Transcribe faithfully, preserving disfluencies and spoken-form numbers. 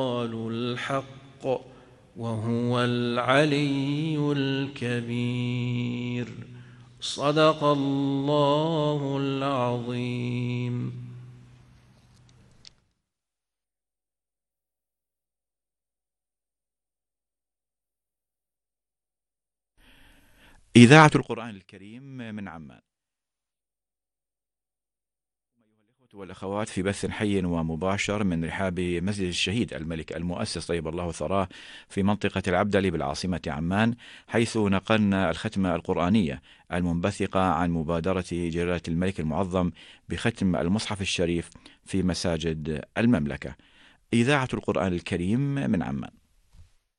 قالوا الحق وهو العلي الكبير. صدق الله العظيم. إذاعة القرآن الكريم من عمان. أيها الإخوة والأخوات، في بث حي ومباشر من رحاب مسجد الشهيد الملك المؤسس طيب الله ثراه في منطقة العبدلي بالعاصمة عمان، حيث نقلنا الختمة القرآنية المنبثقة عن مبادرة جلالة الملك المعظم بختم المصحف الشريف في مساجد المملكة. إذاعة القرآن الكريم من عمان.